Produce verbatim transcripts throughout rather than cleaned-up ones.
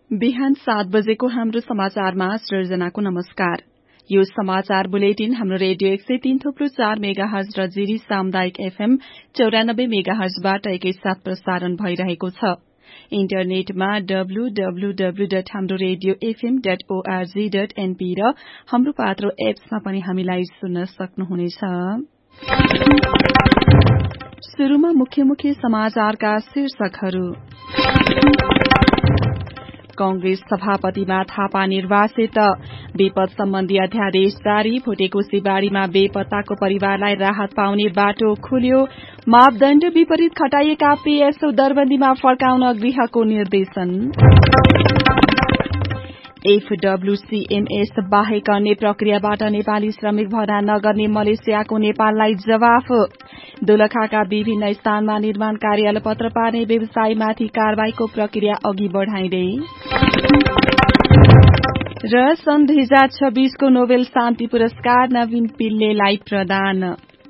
बिहान सात बजेको हाम्रो समाचारमा सृजनाको नमस्कार। यो समाचार बुलेटिन हाम्रो रेडियो एक सय तीन थुप्रो चार मेगा हर्ज र जिरी सामुदायिक एफएम चौरानब्बे मेगा हर्जबाट एकैसाथ प्रसारण भइरहेको छ। इन्टरनेटमा डब्लु डब्लु डब्लु डट हाम्रो radio FM dot ORG dot NP र हाम्रो पात्रो एप्समा पनि हामीलाई सुन्न सक्नुहुनेछ। शुरूमा मुख्य मुख्य समाचारका शीर्षकहरू। कांग्रेस सभापतिमा थापा निर्वासित, बेपत सम्बन्धी अध्यादेश जारी, भुटेकोशी बाढ़ीमा बेपत्ताको परिवारलाई राहत पाउने बाटो खुल्यो, मापदण्ड विपरीत खटाइएका पीएसओ दरबन्दीमा फर्काउन गृहको निर्देशन। एफडब्ल्यूसीएमएस बाहेक अन्य प्रक्रियाबाट नेपाली श्रमिक भर्ना नगर्ने मलेसियाको नेपाललाई जवाफ। दोलखाका विभिन्न स्थानमा निर्माण कार्य अलपत्र पार्ने व्यवसायीमाथि कारवाहीको प्रक्रिया अघि बढ़ाइँदै। र सन् दुई हजार छब्बीसको नोबेल शान्ति पुरस्कार नवीन पिल्लेलाई प्रदान।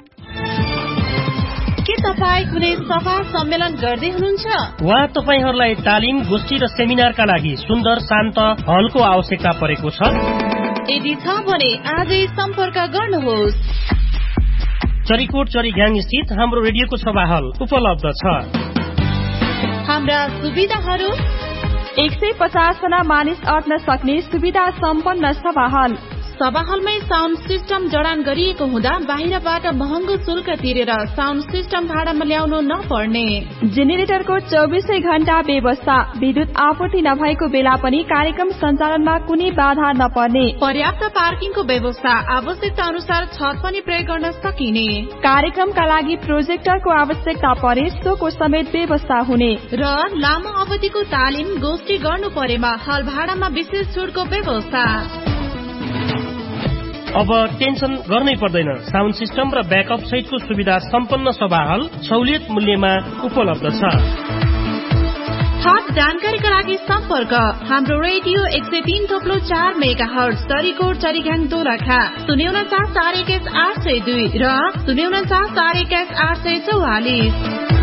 के तपाईँ कुनै सभा सम्मेलन गर्दै हुनुहुन्छ वा तपाईहरूलाई तालिम, गोष्ठी र सेमिनारका लागि सुन्दर शान्त हलको आवश्यकता परेको छ? यदि छ भने आजै सम्पर्क गर्नुहोस्। चरीकोट चरीग्याङ स्थित हाम्रो रेडियोको सभा हल उपलब्ध छ। हाम्रा सुविधाहरू: एक सय पचास जना मानिस अट्न सक्ने सुविधा सम्पन्न सभा हल। सभा हलमै साउन्ड सिस्टम जडान गरिएको हुँदा बाहिरबाट महँगो शुल्क तिरेर साउन्ड सिस्टम भाडामा ल्याउनु नपर्ने। जेनेरेटरको चौबिसै घण्टा व्यवस्था, विद्युत आपूर्ति नभएको बेला पनि कार्यक्रम सञ्चालनमा कुनै बाधा नपर्ने। पर्याप्त पार्किङको व्यवस्था, आवश्यकता अनुसार छत पनि प्रयोग गर्न सकिने। कार्यक्रमका लागि प्रोजेक्टरको आवश्यकता परे सोको समेत व्यवस्था हुने। र लामो अवधिको तालिम, गोष्ठी गर्नु परेमा हल भाडामा विशेष छुटको व्यवस्था। अब टेन्सन गर्नै पर्दैन। साउन्ड सिस्टम र ब्याकअप सहितको सुविधा सम्पन्न सभा हल सहुलियत मूल्यमा उपलब्ध छ। थप जानकारीका लागि सम्पर्क हाम्रो रेडियो एक सय तीन थोप्लो चार मेगा हर्ज चरीकोट चरीघाङ दोलखा शून्य उन्चास चार एक्काइस आठ सय दुई र शून्य उन्चास चार एक्काइस आठ सय चौवालिस।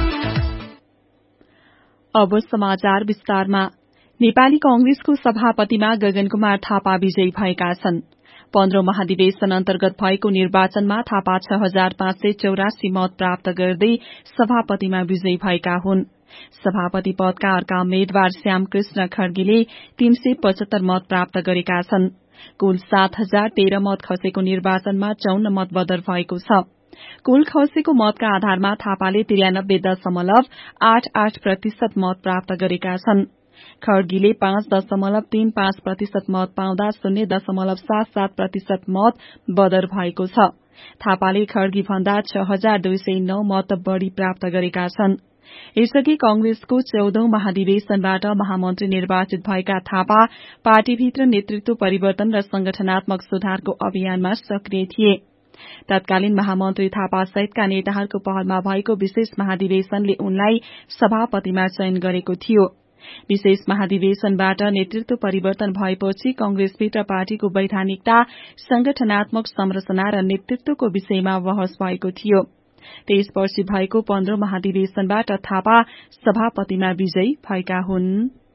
अब समाचार विस्तारमा। नेपाली कांग्रेसको सभापतिमा गगन कुमार थापा विजयी भएका छन्। पन्ध्र महाधिवेशन अन्तर्गत भएको निर्वाचनमा थापा छ हजार पाँच सय चौरासी मत प्राप्त गर्दै सभापतिमा विजयी भएका हुन्। सभापति पदका अर्का उम्मेद्वार श्यामकृष्ण खड्गीले तीन सय पचहत्तर मत प्राप्त गरेका छन्। कुल सात हजार तेह्र मत खसेको निर्वाचनमा चौन्न मत बदर भएको छ। कुल खसेको मतका आधारमा थापाले त्रियानब्बे दशमलव आठ आठ प्रतिशत मत प्राप्त गरेका छन्। खड्गीले पाँच दशमलव तीन पाँच प्रतिशत मत पाउँदा शून्य दशमलव सात सात प्रतिशत मत बदर भएको छ। थापाले खड्गी भन्दा छ हजार दुई सय नौ मत बढ़ी प्राप्त गरेका छन्। यसअघि कांग्रेसको चौधौं महाधिवेशनबाट महामन्त्री निर्वाचित भएका थापा पार्टीभित्र नेतृत्व परिवर्तन र संगठनात्मक सुधारको अभियानमा सक्रिय थिए। तत्कालीन महामन्त्री थापा सहितका नेताहरूको पहलमा भएको विशेष महाधिवेशनले उनलाई सभापतिमा चयन गरेको थियो। विशेष महाधिवेशनबाट नेतृत्व परिवर्तन भएपछि कांग्रेसभित्र पार्टीको वैधानिकता, संगठनात्मक संरचना र नेतृत्वको विषयमा बहस भएको थियो। त्यसपछि भएको पन्ध्र महाधिवेशनबाट थापा सभापतिमा विजयी भएका हुन्।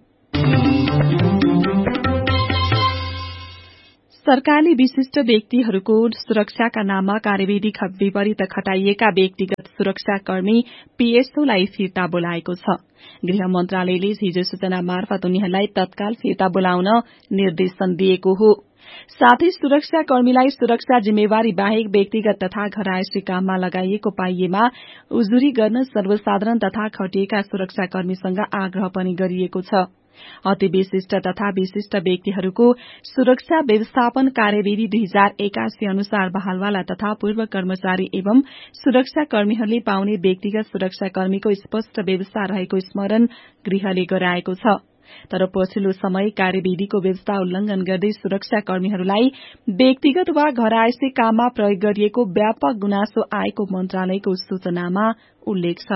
सरकारले विशिष्ट व्यक्तिहरूको सुरक्षाका नाममा कार्यविधि विपरीत खटाइएका व्यक्तिगत सुरक्षाकर्मी पीएसओलाई फिर्ता बोलाएको छ। गृह मन्त्रालयले हिजो सूचना मार्फत उनीहरूलाई तत्काल फिर्ता बोलाउन निर्देशन दिएको हो। साथै सुरक्षाकर्मीलाई सुरक्षा जिम्मेवारी बाहेक व्यक्तिगत तथा घरायसी काममा लगाइएको पाइएमा उजुरी गर्न सर्वसाधारण तथा खटिएका सुरक्षाकर्मीसँग आग्रह पनि गरिएको छ। अति विशिष्ट तथा विशिष्ट व्यक्तिहरूको सुरक्षा व्यवस्थापन कार्यविधि दुई हजार एकासी अनुसार बहालवाला तथा पूर्व कर्मचारी एवं सुरक्षाकर्मीहरूले पाउने व्यक्तिगत सुरक्षाकर्मीको स्पष्ट व्यवस्था रहेको स्मरण गृहले गराएको छ। तर पछिल्लो समय कार्यविधिको व्यवस्था उल्लंघन गर्दै सुरक्षाकर्मीहरूलाई व्यक्तिगत वा घरायसी काममा प्रयोग गरिएको व्यापक गुनासो आएको मन्त्रालयको सूचनामा उल्लेख छ।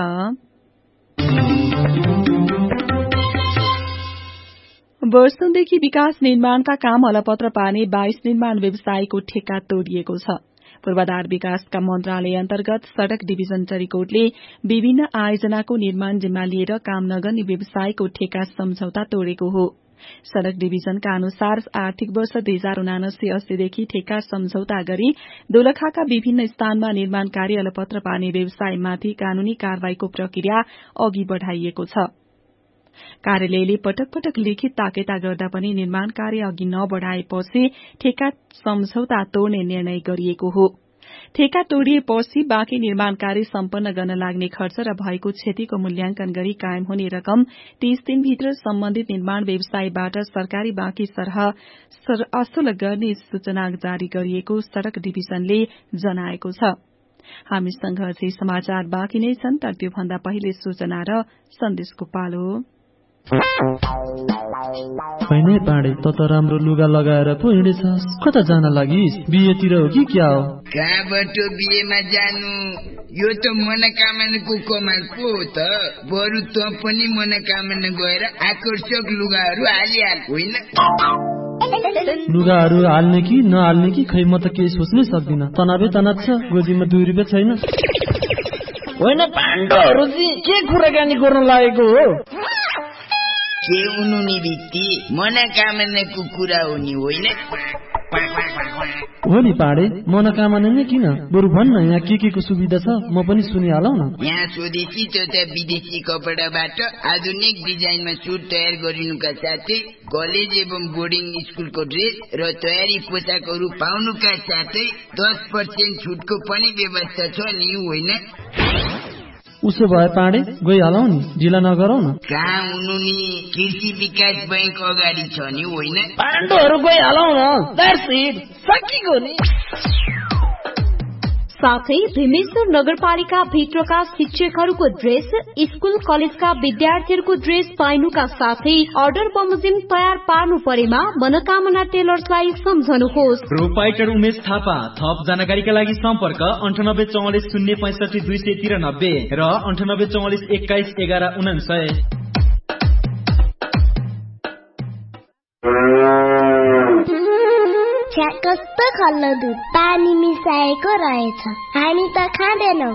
वर्षौंदेखि विकास निर्माणका काम अलपत्र पार्ने बाइस निर्माण व्यवसायीको ठेक्का तोडिएको छ। पूर्वाधार विकासका मन्त्रालय अन्तर्गत सड़क डिभिजन चरीकोटले विभिन्न आयोजनाको निर्माण जिम्मा लिएर काम नगर्ने व्यवसायको ठेक्का सम्झौता तोडेको हो। सड़क डिभिजनका अनुसार आर्थिक वर्ष दुई हजार उनासी अस्सीदेखि ठेक्का सम्झौता गरी दोलखाका विभिन्न स्थानमा निर्माण कार्य अलपत्र पार्ने व्यवसायमाथि कानूनी कारवाहीको प्रक्रिया अघि बढ़ाइएको छ। कार्यालयले पटक पटक लिखित ताकेता गर्दा पनि निर्माण कार्य अघि नबढ़ाएपछि ठेक्का सम्झौता तोड्ने निर्णय गरिएको हो। ठेक्का तोडिएपछि बाँकी निर्माण कार्य सम्पन्न गर्न लाग्ने खर्च र भएको क्षतिको मूल्याङ्कन गरी कायम हुने रकम तीस दिनभित्र सम्बन्धित निर्माण व्यवसायीबाट सरकारी बाँकी सरह असुल गर्ने सूचना जारी गरिएको सड़क डिभिजनले जनाएको छ। हामीसँग अझै समाचार बाँकी नै छन्, तर त्योभन्दा पहिले सूचना र सन्देशको पालो। हैन पाडे त त राम्रो लुगा लगाएर पो हिँडेछस्, कता जान लागिस्? बिहेतिर हो कि क्या हो? कहाँबाट बिहेमा जानु? यो त मनोकामनाको कमाल पो हो त। बरु त पनि मनोकामना गएर आकर्षक लुगाहरू हालिहाल, होइन? लुगाहरू हाल्ने कि नहाल्ने कि खै म त केही सोच्नै सक्दिन। तनावै तनाव छ, गोजीमा दुई रुपियाँ छैन। होइन पाण्डवहरू के कुराकानी गर्न लागेको हो? के हुनु नि व्यक्ति, मनोकामनाको कुरा हो नि, होइन? हो नि पाडे, मनोकामना नै किन, बरु भन्न यहाँ के के को सुविधा छ, म पनि सुनिहालौ न। यहाँ स्वदेशी तथा विदेशी कपडाबाट आधुनिक डिजाइनमा सुट तयार गरिनुका साथै कलेज एवं बोर्डिङ स्कुलको ड्रेस र तयारी पोसाकहरू पाउनुका साथै दस पर्सेन्ट छुटको पनि व्यवस्था छ नि, होइन? उसो भए पाडे गइहालौ नि, ढिला नगरौ न। कहाँ हुनु नि, कृषि विकास बैंक अगाडि छ नि, होइन? पाण्डवहरू गइहालौ न, द्याट्स इट, सकिगयो नि। साथै भीमेश्वर नगरपालिका भित्रका शिक्षकहरूको ड्रेस, स्कुल कलेजका विद्यार्थीहरूको ड्रेस पाइनुका साथै अर्डर बमोजिम तयार पार्नु परेमा मनोकामना टेलर्सलाई सम्झनुहोस्। प्रोपाइटर उमेश थापा। थप जानकारीका लागि सम्पर्क अन्ठानब्बे चौवालिस शून्य पैंसठी दुई सय तिरानब्बे र अन्ठानब्बे चौवालिस एक्काइस एघार उनान्सय। कस्तो खल्लो दुध पानी मिसाएको रहेछ, हामी त खाँदैनौ।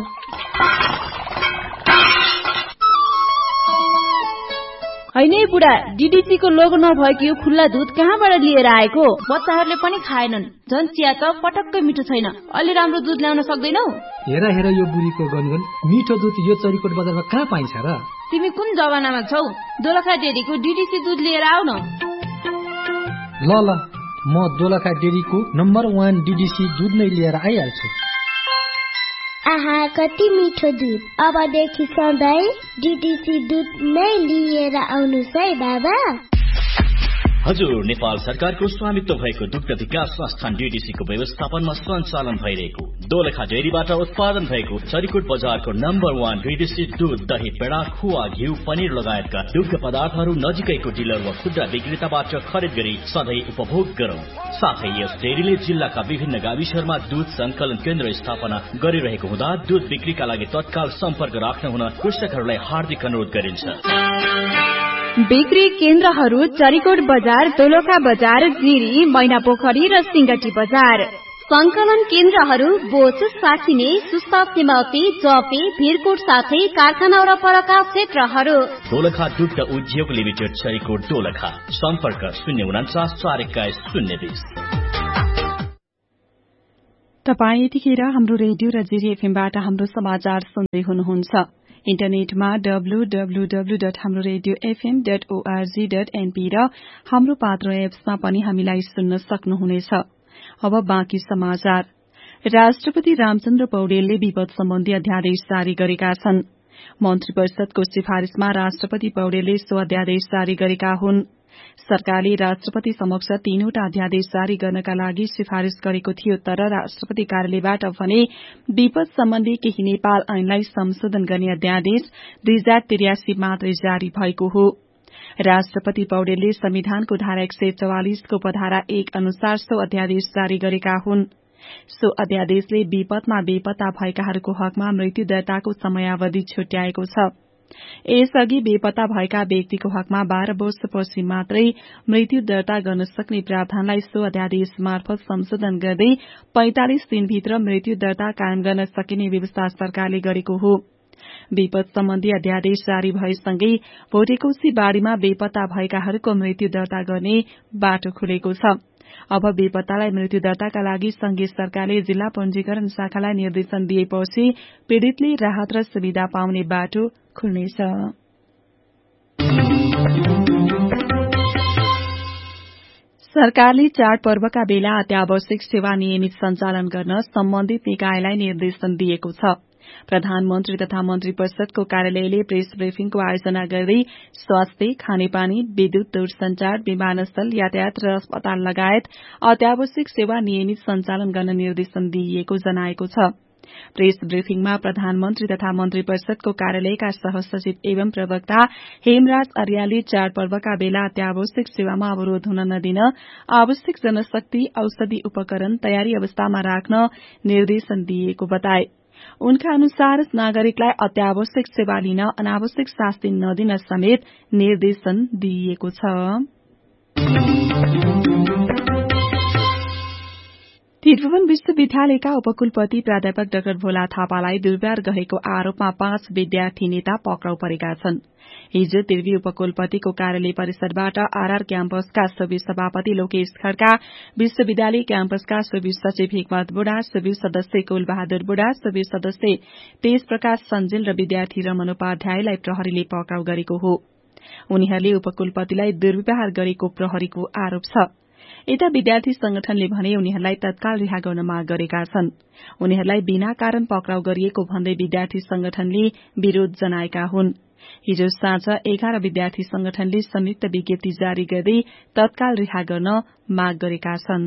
हैन बुढा, डीडीसी को लोगो नभएको यो खुल्ला दुध कहाँबाट लिएर आएको? बच्चाहरूले पनि खाएनन्, झन् चिया त पटक्कै मिठो छैन। अलि राम्रो दुध ल्याउन सक्दैनौ? हेर हेर यो बुढीको गनगन, मिठो दुध यो चरीकोट बजारमा कहाँ पाइन्छ र? तिमी कुन जमानामा छौ? दोलखा डेरीको डीडीसी दुध लिएर आऊ न। ल ल, म दोलखा डेरीको नम्बर वान डीडीसी दुध नै लिएर आइहाल्छु। आहा, कति मिठो दुध। अबदेखि सधैँ डीडीसी दुध नै लिएर आउनुस् है बाबा। हजुर, नेपाल सरकारको स्वामित्व भएको दुग्ध विकास संस्थान डीडीसी को व्यवस्थापनमा सञ्चालन भइरहेको दोलखा डेरीबाट उत्पादन भएको चरीकोट बजारको नम्बर वान डीडीसी दूध, दही, पेडा, खुवा, घिउ, पनिर लगायतका दुग्ध पदार्थहरू नजिकैको डिलर वा खुद्रा विक्रेताबाट खरिद गरी सधैँ उपभोग गरौं। साथै यस डेरीले जिल्लाका विभिन्न गाविसहरूमा दूध संकलन केन्द्र स्थापना गरिरहेको हुँदा दूध बिक्रीका लागि तत्काल सम्पर्क राख्न हुन कृषकहरूलाई हार्दिक अनुरोध गरिन्छ। बिक्री केन्द्रहरू चरीकोट बजार, दोलखा बजार, जिरी, मैनापोखरी र सिंगटी बजार। संकलन केन्द्रहरू बोच, साखिने, सुस्ता, सिमौती, जपे, भिरकोट साथै कारखाना वरपरका क्षेत्रहरू। दोलखा दुग्ध उद्योग लिमिटेड, चरीकोट, दोलखा। सम्पर्क शून्य उनाचास चार एक्काइस शून्य बीस। तपाई यतिखेर हाम्रो रेडियो र जिरी एफएमबाट हाम्रो समाचार सुन्दै हुनुहुन्छ। इन्टरनेटमा डब्लु डब्लु डब्लु डट हाम्रो radio FM dot ORG dot NP र हाम्रो पात्रो एप्समा पनि हामीलाई सुन्न सक्नुहुनेछ। अब बाँकी समाचार। राष्ट्रपति रामचन्द्र पौडेलले विपद सम्बन्धी अध्यादेश जारी गरेका छन्। मन्त्री परिषदको सिफारिशमा राष्ट्रपति पौडेलले सो अध्यादेश जारी गरेका हुन्। सरकारले राष्ट्रपति समक्ष तीनवटा अध्यादेश जारी गर्नका लागि सिफारिश गरेको थियो, तर राष्ट्रपति कार्यालयबाट भने विपद सम्बन्धी केही नेपाल ऐनलाई संशोधन गर्ने अध्यादेश दुई हजार त्रियासी मात्रै जारी भएको हो। राष्ट्रपति पौडेलले संविधानको धारा एक सय चौवालिसको उपधारा एक अनुसार सो अध्यादेश जारी गरेका हुन्। सो अध्यादेशले विपदमा बेपत्ता भएकाहरूको हकमा मृत्यु दर्ताको समयावधि छुट्याएको छ। यसअघि बेपत्ता भएका व्यक्तिको हकमा बाह्र वर्षपछि मात्रै मृत्यु दर्ता गर्न सक्ने प्रावधानलाई सो अध्यादेश मार्फत संशोधन गर्दै पैंतालिस दिनभित्र मृत्यु दर्ता कायम गर्न सकिने व्यवस्था सरकारले गरेको हो। विपद सम्बन्धी अध्यादेश जारी भएसँगै भोटेकोशी बाढ़ीमा बेपत्ता भएकाहरूको मृत्यु दर्ता गर्ने बाटो खुलेको छ। अब बेपत्तालाई मृत्यु दर्ताका लागि संघीय सरकारले जिल्ला पञ्जीकरण शाखालाई निर्देशन दिएपछि पीड़ितले राहत र सुविधा पाउने बाटो खुल्नेछ। सरकारले चाडपर्वका बेला अत्यावश्यक सेवा नियमित सञ्चालन गर्न सम्बन्धित निकायलाई निर्देशन दिएको छ। प्रधानमन्त्री तथा मन्त्री परिषदको कार्यालयले प्रेस ब्रिफिङको आयोजना गर्दै स्वास्थ्य, खानेपानी, विद्युत, दूरसञ्चार, विमानस्थल, यातायात र अस्पताल लगायत अत्यावश्यक सेवा नियमित सञ्चालन गर्न निर्देशन दिइएको जनाएको छ। प्रेस ब्रिफिङमा प्रधानमन्त्री तथा मन्त्री परिषदको कार्यालयका सहसचिव एवं प्रवक्ता हेमराज अर्यालले चाडपर्वका बेला अत्यावश्यक सेवामा अवरोध हुन नदिन आवश्यक जनशक्ति, औषधि उपकरण तयारी अवस्थामा राख्न निर्देशन दिएको बताए। उनका अनुसार नागरिकलाई अत्यावश्यक सेवा लिन अनावश्यक शास्ति नदिन समेत निर्देशन दिइएको छ। त्रिभुवन विश्वविद्यालयका उपकुलपति प्राध्यापक डाक्टर भोला थापालाई दुर्व्यवहार गरेको आरोपमा पाँच विद्यार्थी नेता पक्राउ परेका छन्। हिजो त्रिवी उपकुलपतिको कार्यालय परिसरबाट आरआर क्याम्पसका सुबी सभापति लोकेश खड्का, विश्वविद्यालय क्याम्पसका सुबी सचिव हिक्मत बुढा, सुबी सदस्य कुल बहादुर बुढा, सुबी सदस्य तेज प्रकाश सञ्जेल र विद्यार्थी रमन उपाध्यायलाई प्रहरीले पक्राउ गरेको हो। उनीहरूले उपकुलपतिलाई दुर्व्यवहार गरेको प्रहरीको आरोप छ। यता विद्यार्थी संगठनले भने उनीहरूलाई तत्काल रिहा गर्न माग गरेका छन्। उनीहरूलाई बिना कारण पक्राउ गरिएको भन्दै विद्यार्थी संगठनले विरोध जनाएका हुन्। हिजो साँझ एघार विद्यार्थी संगठनले संयुक्त विज्ञप्ति जारी गर्दै तत्काल रिहा गर्न माग गरेका छन्।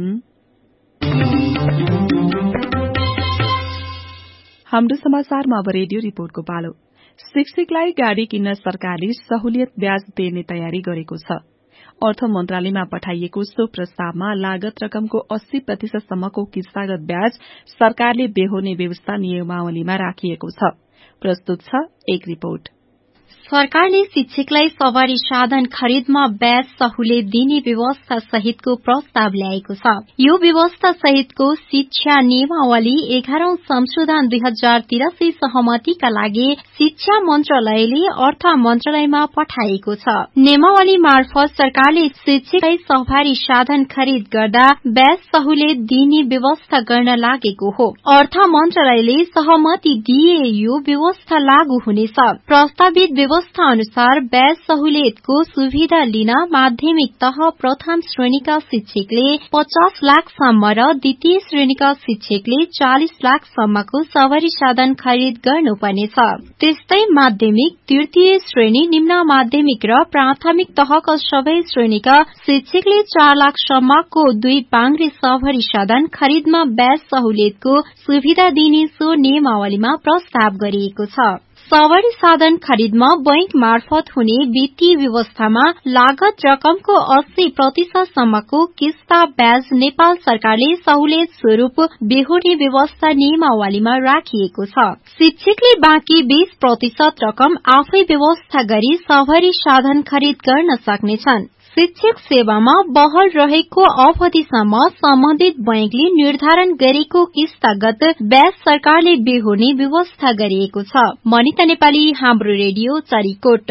हाम्रो समाचारमा अब रेडियो रिपोर्टको पालो। शिक्षकलाई गाड़ी किन्न सरकारले सहुलियत ब्याज तिर्ने तयारी गरेको छ। अर्थ मन्त्रालयमा पठाइएको सो प्रस्तावमा लागत रकमको अस्सी प्रतिशतसम्मको किस्तागत ब्याज सरकारले बेहोर्ने व्यवस्था नियमावलीमा राखिएको छ। प्रस्तुत छ एक रिपोर्ट। सरकारले शिक्षकलाई सवारी साधन खरिदमा ब्याज सहुलियत दिने व्यवस्था सहितको प्रस्ताव ल्याएको छ। यो व्यवस्था सहितको शिक्षा नियमावली एघारौं संशोधन दुई हजार तिरासी सहमतिका लागि शिक्षा मन्त्रालयले अर्थ मन्त्रालयमा पठाएको छ। नियमावली मार्फत सरकारले शिक्षकलाई सवारी साधन खरिद गर्दा ब्याज सहुलियत दिने व्यवस्था गर्न लागेको हो। अर्थ मन्त्रालयले सहमति दिए यो व्यवस्था लागू हुनेछ। प्रस्तावित व्यवस्था अनुसार ब्याज सहुलियतको सुविधा लिन माध्यमिक तह प्रथम श्रेणीका शिक्षकले पचास लाखसम्म र द्वितीय श्रेणीका शिक्षकले चालिस लाखसम्मको सवारी साधन खरिद गर्नुपर्नेछ। त्यस्तै माध्यमिक, तृतीय श्रेणी, निम्न माध्यमिक र प्राथमिक तहका सबै श्रेणीका शिक्षकले चार लाखसम्मको दुई पाङ्ग्रे सवारी साधन खरिदमा ब्याज सहुलियतको सुविधा दिने सो नियमावलीमा प्रस्ताव गरिएको छ। सवारी साधन खरिदमा बैंक मार्फत हुने वित्तीय व्यवस्थामा लागत रकमको अस्सी प्रतिशतसम्मको किस्ता ब्याज नेपाल सरकारले सहुलियत स्वरूप बेहोर्ने व्यवस्था नियमावलीमा राखिएको छ। शिक्षकले बाँकी बीस प्रतिशत रकम आफै व्यवस्था गरी सवारी साधन खरिद गर्न सक्नेछन्। शिक्षक सेवामा बहल रहेको अवधिसम्म सम्बन्धित बैंकले निर्धारण गरेको किस्तागत ब्याज सरकारले बेहोर्ने व्यवस्था गरिएको छ। मनिता नेपाली, हाम्रो रेडियो, चरीकोट।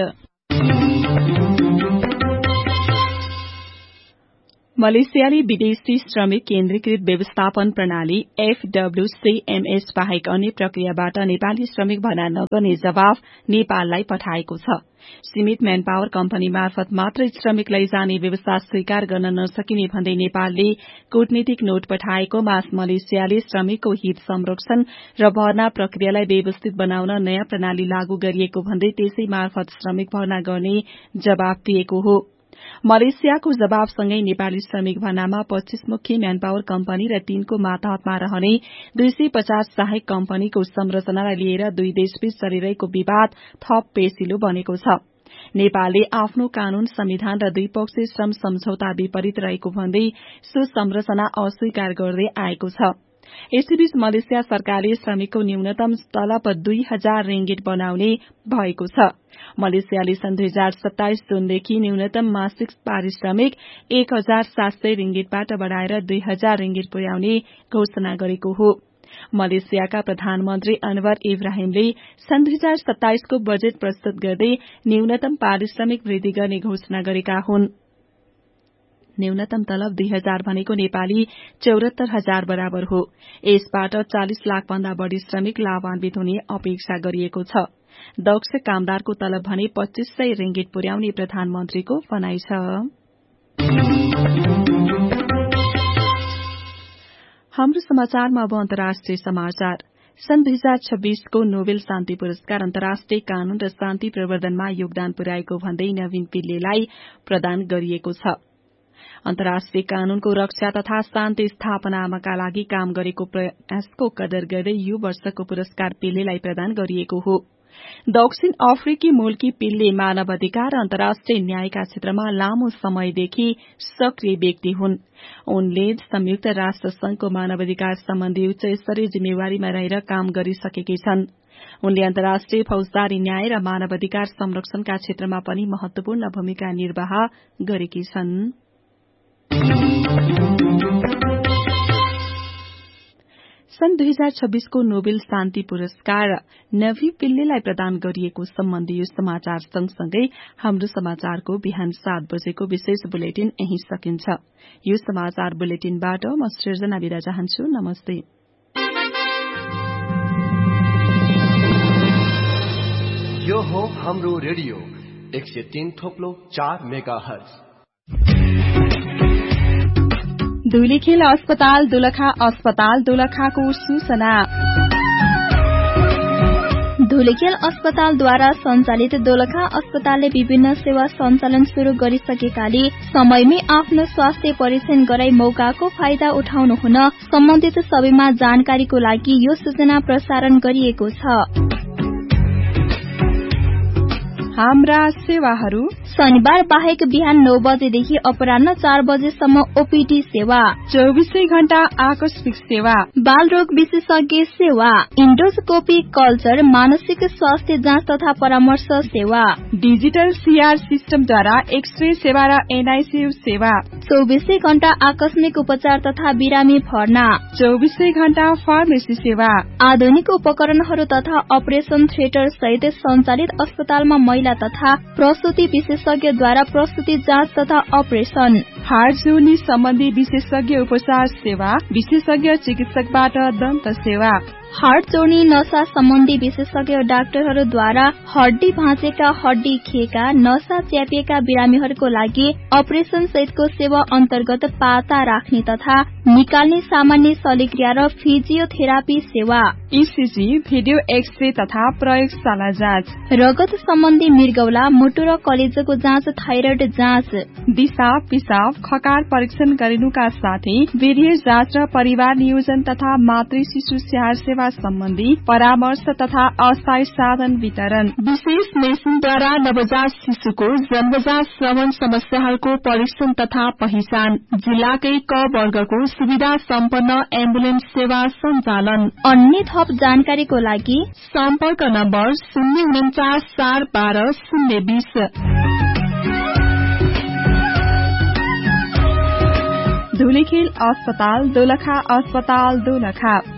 मलेसियाली विदेशी श्रमिक केन्द्रीकृत व्यवस्थापन प्रणाली एफडब्ल्यूसीएमएस बाहेक अन्य प्रक्रियाबाट नेपाली श्रमिक भर्ना नगर्ने जवाफ नेपाललाई पठाएको छ। सीमित म्यान पावर कम्पनी मार्फत मात्रै श्रमिक लैजाने व्यवस्था स्वीकार गर्न नसकिने भन्दै नेपालले कूटनीतिक नोट पठाएकोमा मलेसियाले श्रमिकको हित संरक्षण र भर्ना प्रक्रियालाई व्यवस्थित बनाउन नयाँ प्रणाली लागू गरिएको भन्दै त्यसै मार्फत श्रमिक भर्ना गर्ने जवाब दिएको हो। मलेसियाको जवाबसँगै नेपाली श्रमिक भर्नामा पच्चीस मुख्य म्यान पावर कम्पनी र तीनको मातहतमा रहने दुई सय पचास सहायक कम्पनीको संरचनालाई लिएर दुई देशबीच चलिरहेको विवाद थप पेचिलो बनेको छ। नेपालले आफ्नो कानून, संविधान र द्विपक्षीय श्रम सम्झौता विपरीत रहेको भन्दै सो संरचना अस्वीकार गर्दै आएको छ। यसैबीच मलेसिया सरकारले श्रमिकको न्यूनतम तलब दुई हजार रिंगिट बनाउने भएको छ। मलेसियाले सन् दुई हजार सत्ताइस जूनदेखि न्यूनतम मासिक पारिश्रमिक एक हजार सात सय रिंगिटबाट बढ़ाएर दुई हजार रिंगिट पुर्याउने घोषणा गरेको हो। मलेसियाका प्रधानमन्त्री अनवर इब्राहिमले सन् दुई हजार सत्ताइसको बजेट प्रस्तुत गर्दै न्यूनतम पारिश्रमिक वृद्धि गर्ने घोषणा गरेका हुन्। न्यूनतम तलब दुई हजार भनेको नेपाली चौरात्तर हजार बराबर हो। यसबाट चालिस लाख भन्दा बढ़ी श्रमिक लाभान्वित हुने अपेक्षा गरिएको छ। दक्ष कामदारको तलब भने पच्चीस सय रिंगिट पुर्याउने प्रधानमन्त्रीको भनाइ छ। हाम्रो समाचारमा अब अन्तर्राष्ट्रिय समाचार। सन् दुई हजार छब्बीसको नोबेल शान्ति पुरस्कार अन्तर्राष्ट्रिय कानून र शान्ति प्रवर्धनमा योगदान पुर्याएको भन्दै नवीन पिल्लेलाई प्रदान गरिएको छ। अन्तर्राष्ट्रिय कानूनको रक्षा तथा शान्ति स्थापनाका लागि काम गरेको प्रयासको कदर गर्दै यो वर्षको पुरस्कार पिल्लेलाई प्रदान गरिएको हो। दक्षिण अफ्रिकी मूलकी पिल्ले मानवाधिकार र अन्तर्राष्ट्रिय न्यायका क्षेत्रमा लामो समयदेखि सक्रिय व्यक्ति हुन्। उनले संयुक्त राष्ट्र संघको मानवाधिकार सम्बन्धी उच्च स्तरीय जिम्मेवारीमा रहेर काम गरिसकेकी छन्। उनले अन्तर्राष्ट्रिय फौजदारी न्याय र मानवाधिकार संरक्षणका क्षेत्रमा पनि महत्वपूर्ण भूमिका निर्वाह गरेकी छन्। सन् दुई हजार छब्बीसको नोबेल शान्ति पुरस्कार नवी पिल्लेलाई प्रदान गरिएको सम्बन्धी यो समाचार सँगसँगै हाम्रो समाचारको बिहान सात बजेको विशेष बुलेटिन यही सकिन्छ। यो समाचार बुलेटिनबाट म सृजना बिदा चाहन्छु। नमस्ते। यो हो हाम्रो रेडियो एक सय तीन थोप्लो चार मेगा हर्ज। धुलीखेल अस्पताल दोलखा अस्पताल दोलखाको सूचना। धुलीखेल अस्पतालद्वारा सञ्चालित दोलखा अस्पतालले विभिन्न सेवा सञ्चालन शुरू गरिसकेकाले समयमै आफ्नो स्वास्थ्य परीक्षण गराई मौकाको फाइदा उठाउनु हुन सम्बन्धित सबैमा जानकारीको लागि यो सूचना प्रसारण गरिएको छ। हाम्रा सेवाहरू शनिबार बाहेक बिहान नौ बजेदेखि अपराह्न चार बजेसम्म ओपीडी सेवा, चौबीसै घण्टा आकस्मिक सेवा, बाल रोग विशेषज्ञ सेवा, इन्डोस्कोपी कल्चर, मानसिक स्वास्थ्य जाँच तथा परामर्श सेवा, डिजिटल सीआर सिस्टमद्वारा एक्सरे सेवा र एनआईसीयू सेवा, चौबीसै घण्टा आकस्मिक उपचार तथा बिरामी भर्ना, चौबीसै घण्टा फार्मेसी सेवा, आधुनिक उपकरणहरू तथा अपरेशन थिएटर सहित सञ्चालित अस्पतालमा महिला तथा प्रसुति विशेषज्ञद्वारा प्रसुति जाँच तथा अपरेशन, हार्ट जोड्नी सम्बन्धी विशेषज्ञ उपचार सेवा, विशेषज्ञ चिकित्सकबाट दन्त सेवा, हार्ट जोड्नी नसा सम्बन्धी विशेषज्ञ डाक्टरहरूद्वारा हड्डी भाँचेका, हड्डी खिएका, नसा च्यापिएका बिरामीहरूको लागि अपरेशन सहितको सेवा अन्तर्गत पाता राख्ने तथा निकाल्ने सामान्य शल्यक्रिया र फिजियोथेरापी सेवा, ईसीजी, भिडियो एक्सरे तथा प्रयोगशाला जाँच, रगत सम्बन्धी मृगौला, मुटु र कलेजोको जाँच, थाइरोइड जाँच, दिशा पिसाब खकार परीक्षण गरिनुका साथै वीर्य जाँच र परिवार नियोजन तथा मातृ शिशु स्याहार सेवा सम्बन्धी परामर्श तथा अस्थायी साधन वितरण, विशेष मेसिनद्वारा नवजात शिशुको जन्मजात श्रवण समस्याहरूको परीक्षण तथा पहिचान, जिल्लाकै क वर्गको सुविधा सम्पन्न एम्बुलेन्स सेवा सञ्चालन। अन्य थप जानकारीको लागि सम्पर्क नम्बर शून्य उन्चास चार बाह्र शून्य बीस। धुलीखेल अस्पताल दोलखा अस्पताल दोलखा।